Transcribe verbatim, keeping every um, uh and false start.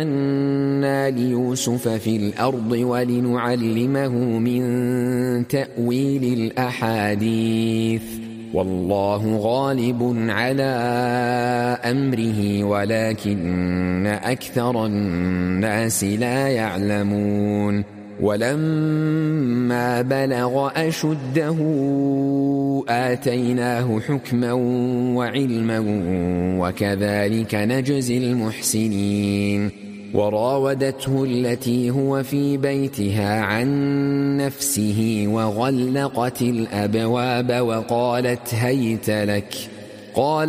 مكنا ليوسف في الأرض ولنعلمه من تأويل الأحاديث والله غالب على أمره ولكن أكثر الناس لا يعلمون ولما بلغ أشده آتيناه حكما وعلما وكذلك نجزي المحسنين وراودته التي هو في بيتها عن نفسه وغلقت الأبواب وقالت هيت لك قال